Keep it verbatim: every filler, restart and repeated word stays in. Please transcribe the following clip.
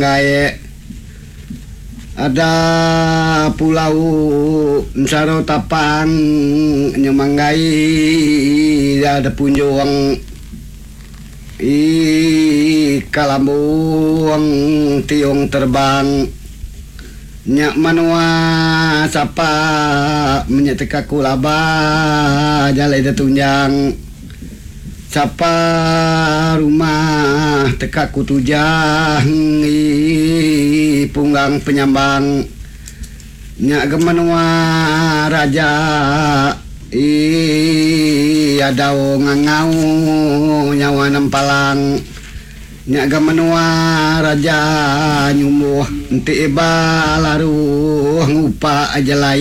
manggae ada pulau Saro Tapang nyemanggai ada punjung i Kalambung tiung terbang nyak manua sapa menyeteka kulaba jalai tunjang sapa rumah teka kutujang i punggang penyambang nyak gemanua raja i adau ngangau nyawa nempalang nyak gemanua raja nyumuh enti iba laru ngupa ajalai